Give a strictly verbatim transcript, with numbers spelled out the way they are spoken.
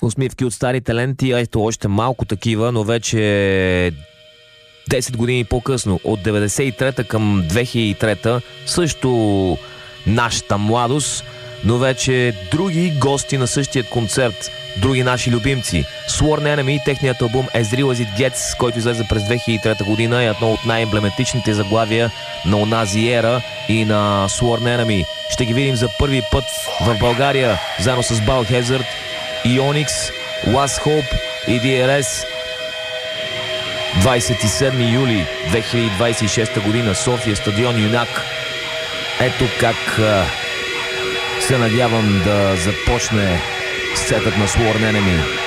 усмивки от стари таленти, ето още малко такива, но вече десет години по-късно, от деветдесет и трета към две хиляди и трета, също нашата младост, но вече други гости на същия концерт, други наши любимци. Sworn Enemy, техният албум As Real As It Gets, който излезе през две хиляди и трета година, е едно от най-емблематичните заглавия на онази ера и на Sworn Enemy. Ще ги видим за първи път в България, заедно с Biohazard, Ionix, Last Hope и ди ар ес. двадесет и седми юли две хиляди двадесет и шеста година, София, стадион Юнак. Ето как а, се надявам да започне сетът на Sworn Enemy.